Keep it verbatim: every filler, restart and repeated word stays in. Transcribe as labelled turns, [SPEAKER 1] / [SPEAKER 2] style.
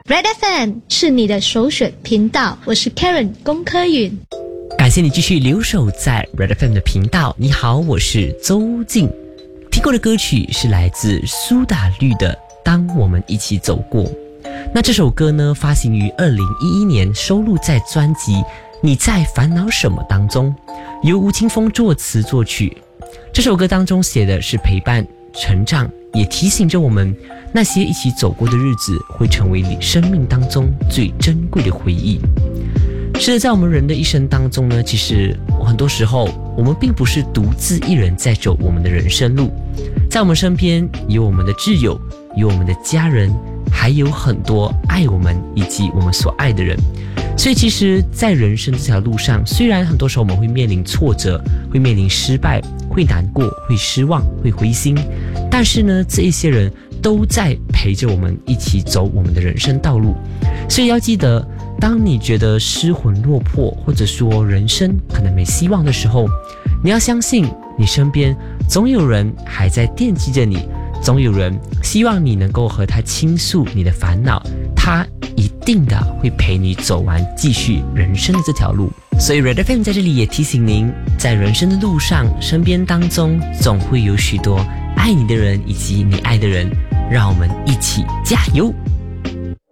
[SPEAKER 1] Red F M 是你的首选频道，我是 Karen 龚科允。
[SPEAKER 2] 感谢你继续留守在 Red F M 的频道。你好，我是周静。听过的歌曲是来自苏打绿的《当我们一起走过》。那这首歌呢，发行于二零一一年，收录在专辑《你在烦恼什么》当中，由吴青峰作词作曲。这首歌当中写的是陪伴、成长，也提醒着我们，那些一起走过的日子会成为你生命当中最珍贵的回忆。是的，在我们人的一生当中呢，其实很多时候我们并不是独自一人在走我们的人生路，在我们身边有我们的挚友，有我们的家人，还有很多爱我们以及我们所爱的人。所以其实在人生这条路上，虽然很多时候我们会面临挫折，会面临失败，会难过，会失望，会灰心，但是呢，这一些人都在陪着我们一起走我们的人生道路。所以要记得，当你觉得失魂落魄，或者说人生可能没希望的时候，你要相信你身边总有人还在惦记着你，总有人希望你能够和他倾诉你的烦恼，他一定的会陪你走完继续人生的这条路。所以 Red F M 在这里也提醒您，在人生的路上，身边当中总会有许多爱你的人以及你爱的人，让我们一起加油。